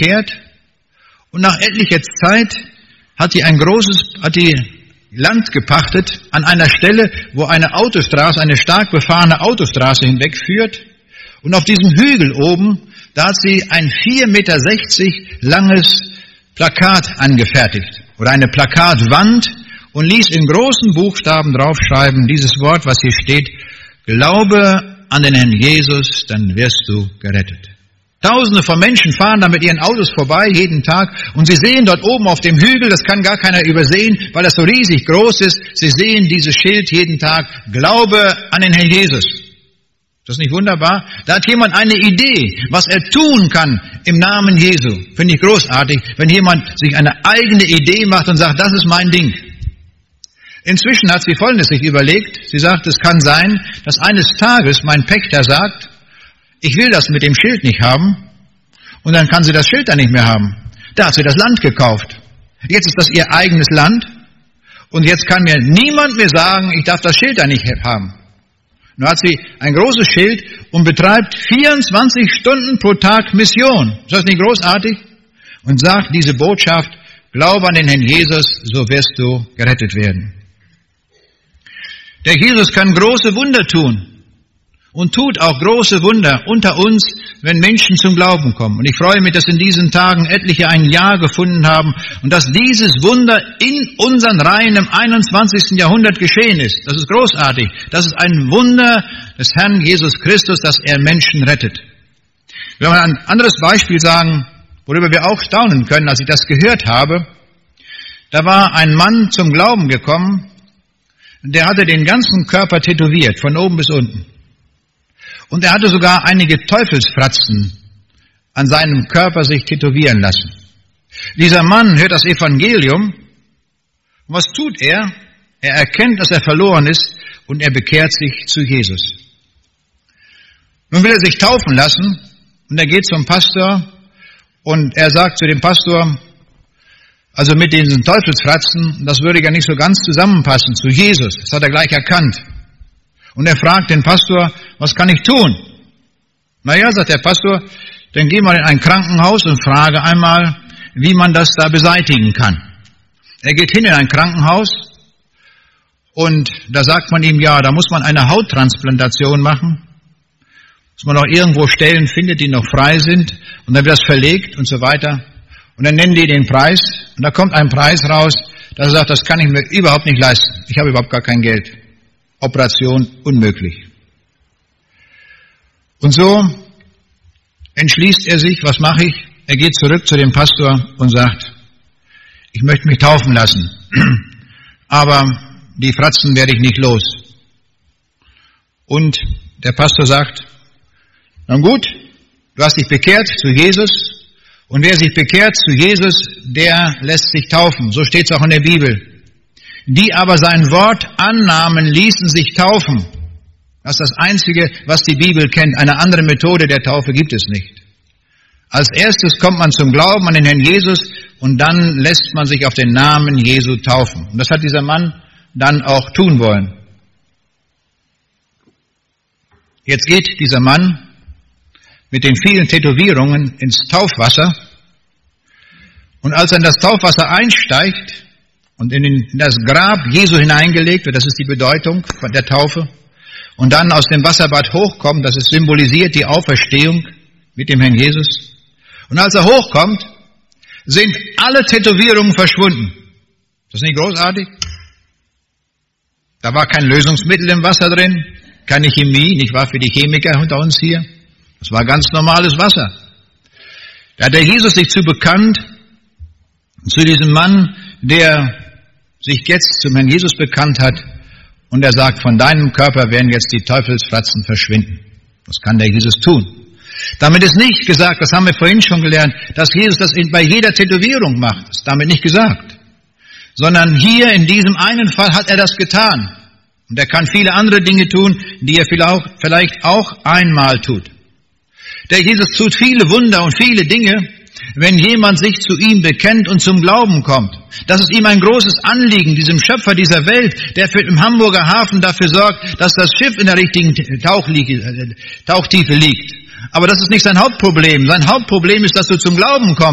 bekehrt und nach etlicher Zeit hat sie Land gepachtet an einer Stelle, wo eine Autostraße, eine stark befahrene Autostraße hinwegführt. Und auf diesem Hügel oben, da hat sie ein 4,60 Meter langes Plakat angefertigt oder eine Plakatwand und ließ in großen Buchstaben draufschreiben, dieses Wort, was hier steht: Glaube an den Herrn Jesus, dann wirst du gerettet. Tausende von Menschen fahren da mit ihren Autos vorbei jeden Tag und sie sehen dort oben auf dem Hügel, das kann gar keiner übersehen, weil das so riesig groß ist, sie sehen dieses Schild jeden Tag: Glaube an den Herrn Jesus. Ist das nicht wunderbar? Da hat jemand eine Idee, was er tun kann im Namen Jesu. Finde ich großartig, wenn jemand sich eine eigene Idee macht und sagt, das ist mein Ding. Inzwischen hat sie Folgendes sich überlegt. Sie sagt, es kann sein, dass eines Tages mein Pächter sagt, ich will das mit dem Schild nicht haben, und dann kann sie das Schild dann nicht mehr haben. Da hat sie das Land gekauft. Jetzt ist das ihr eigenes Land und jetzt kann mir niemand mehr sagen, ich darf das Schild da nicht haben. Nun hat sie ein großes Schild und betreibt 24 Stunden pro Tag Mission. Ist das nicht großartig? Und sagt diese Botschaft: Glaube an den Herrn Jesus, so wirst du gerettet werden. Der Jesus kann große Wunder tun und tut auch große Wunder unter uns, wenn Menschen zum Glauben kommen. Und ich freue mich, dass in diesen Tagen etliche ein Ja gefunden haben und dass dieses Wunder in unseren Reihen im 21. Jahrhundert geschehen ist. Das ist großartig. Das ist ein Wunder des Herrn Jesus Christus, dass er Menschen rettet. Ich will mal ein anderes Beispiel sagen, worüber wir auch staunen können, als ich das gehört habe. Da war ein Mann zum Glauben gekommen, der hatte den ganzen Körper tätowiert, von oben bis unten. Und er hatte sogar einige Teufelsfratzen an seinem Körper sich tätowieren lassen. Dieser Mann hört das Evangelium. Und was tut er? Er erkennt, dass er verloren ist und er bekehrt sich zu Jesus. Nun will er sich taufen lassen und er geht zum Pastor und er sagt zu dem Pastor, also mit diesen Teufelsfratzen, das würde ja nicht so ganz zusammenpassen zu Jesus. Das hat er gleich erkannt. Und er fragt den Pastor, was kann ich tun? Naja, sagt der Pastor, dann geh mal in ein Krankenhaus und frage einmal, wie man das da beseitigen kann. Er geht hin in ein Krankenhaus und da sagt man ihm, ja, da muss man eine Hauttransplantation machen. Muss man auch irgendwo Stellen findet, die noch frei sind und dann wird das verlegt und so weiter. Und dann nennen die den Preis und da kommt ein Preis raus, dass er sagt, das kann ich mir überhaupt nicht leisten. Ich habe überhaupt gar kein Geld. Operation unmöglich. Und so entschließt er sich, was mache ich? Er geht zurück zu dem Pastor und sagt, ich möchte mich taufen lassen, aber die Fratzen werde ich nicht los. Und der Pastor sagt, na gut, du hast dich bekehrt zu Jesus und wer sich bekehrt zu Jesus, der lässt sich taufen. So steht es auch in der Bibel. Die aber sein Wort annahmen, ließen sich taufen. Das ist das Einzige, was die Bibel kennt. Eine andere Methode der Taufe gibt es nicht. Als erstes kommt man zum Glauben an den Herrn Jesus und dann lässt man sich auf den Namen Jesu taufen. Und das hat dieser Mann dann auch tun wollen. Jetzt geht dieser Mann mit den vielen Tätowierungen ins Taufwasser und als er in das Taufwasser einsteigt und in das Grab Jesu hineingelegt wird, das ist die Bedeutung von der Taufe, und dann aus dem Wasserbad hochkommt, das ist symbolisiert die Auferstehung mit dem Herrn Jesus. Und als er hochkommt, sind alle Tätowierungen verschwunden. Ist das nicht großartig? Da war kein Lösungsmittel im Wasser drin, keine Chemie, nicht wahr, für die Chemiker unter uns hier. Das war ganz normales Wasser. Da hat der Jesus sich zu bekannt, zu diesem Mann, der sich jetzt zum Herrn Jesus bekannt hat, und er sagt, von deinem Körper werden jetzt die Teufelsfratzen verschwinden. Das kann der Jesus tun. Damit ist nicht gesagt, das haben wir vorhin schon gelernt, dass Jesus das bei jeder Tätowierung macht. Das ist damit nicht gesagt. Sondern hier in diesem einen Fall hat er das getan. Und er kann viele andere Dinge tun, die er vielleicht auch einmal tut. Der Jesus tut viele Wunder und viele Dinge, wenn jemand sich zu ihm bekennt und zum Glauben kommt. Das ist ihm ein großes Anliegen, diesem Schöpfer dieser Welt, der im Hamburger Hafen dafür sorgt, dass das Schiff in der richtigen Tauchtiefe liegt. Aber das ist nicht sein Hauptproblem. Sein Hauptproblem ist, dass du zum Glauben kommst.